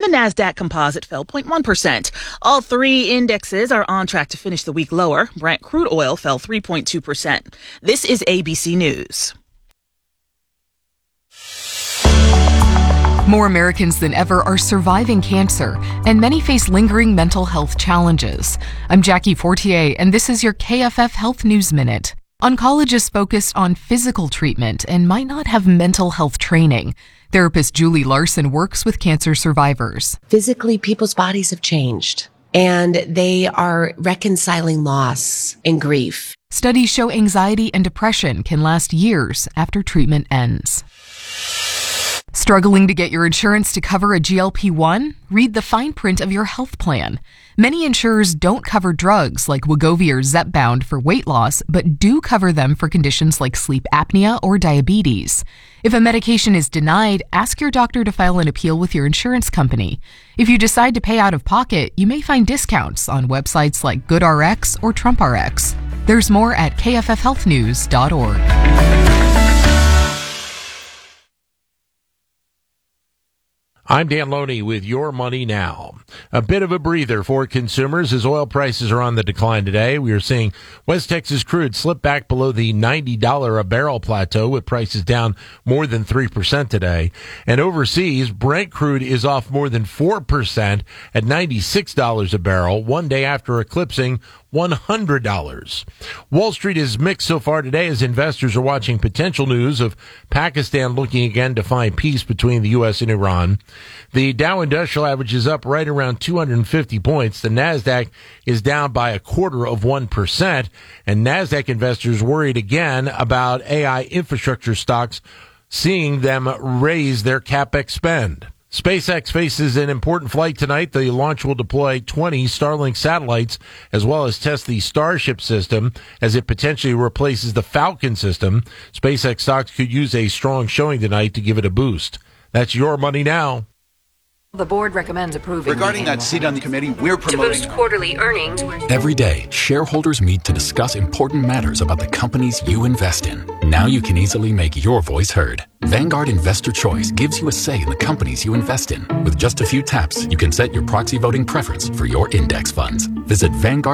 the Nasdaq Composite fell 0.1%. All three indexes are on track to finish the week lower. Brent crude oil fell 3.2%. This is ABC News. More Americans than ever are surviving cancer, and many face lingering mental health challenges. I'm Jackie Fortier, and this is your KFF Health News Minute. Oncologists focus on physical treatment and might not have mental health training. Therapist Julie Larson works with cancer survivors. Physically, people's bodies have changed, and they are reconciling loss and grief. Studies show anxiety and depression can last years after treatment ends. Struggling to get your insurance to cover a GLP-1? Read the fine print of your health plan. Many insurers don't cover drugs like Wegovy or Zepbound for weight loss, but do cover them for conditions like sleep apnea or diabetes. If a medication is denied, ask your doctor to file an appeal with your insurance company. If you decide to pay out of pocket, you may find discounts on websites like GoodRx or TrumpRx. There's more at kffhealthnews.org. I'm Dan Loney with Your Money Now. A bit of a breather for consumers as oil prices are on the decline today. We are seeing West Texas crude slip back below the $90 a barrel plateau with prices down more than 3% today. And overseas, Brent crude is off more than 4% at $96 a barrel, one day after eclipsing $100. Wall Street is mixed so far today as investors are watching potential news of Pakistan looking again to find peace between the U.S. and Iran. The Dow Industrial Average is up right around 250 points. The Nasdaq is down by 0.25%, and Nasdaq investors worried again about AI infrastructure stocks, seeing them raise their CapEx spend. SpaceX faces an important flight tonight. The launch will deploy 20 Starlink satellites as well as test the Starship system as it potentially replaces the Falcon system. SpaceX stocks could use a strong showing tonight to give it a boost. That's Your Money Now. The board recommends approving. Regarding that seat on the committee, we're promoting to boost quarterly earnings. Every day, shareholders meet to discuss important matters about the companies you invest in. Now you can easily make your voice heard. Vanguard Investor Choice gives you a say in the companies you invest in. With just a few taps, you can set your proxy voting preference for your index funds. Visit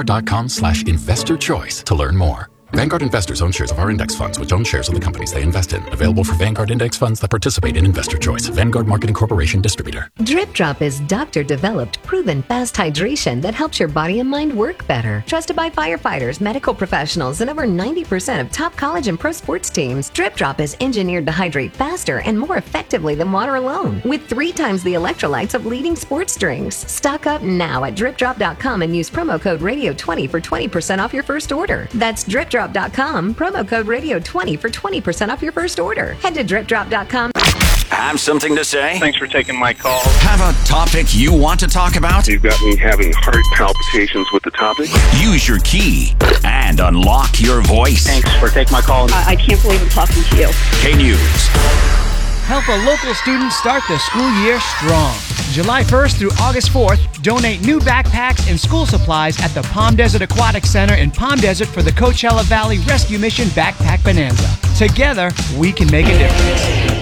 Vanguard.com/investorchoice to learn more. Vanguard investors own shares of our index funds, which own shares of the companies they invest in. Available for Vanguard index funds that participate in Investor Choice. Vanguard Marketing Corporation distributor. Drip Drop is doctor-developed, proven fast hydration that helps your body and mind work better. Trusted by firefighters, medical professionals, and over 90% of top college and pro sports teams, Drip Drop is engineered to hydrate faster and more effectively than water alone, with 3 times the electrolytes of leading sports drinks. Stock up now at DripDrop.com and use promo code Radio20 for 20% off your first order. That's DripDrop.com, promo code Radio20 for 20% off your first order. Head to DripDrop.com. Have something to say? Thanks for taking my call. Have a topic you want to talk about? You've got me having heart palpitations with the topic. Use your key and unlock your voice. Thanks for taking my call. I can't believe I'm talking to you. K-News. Help a local student start the school year strong. July 1st through August 4th, donate new backpacks and school supplies at the Palm Desert Aquatic Center in Palm Desert for the Coachella Valley Rescue Mission Backpack Bonanza. Together, we can make a difference.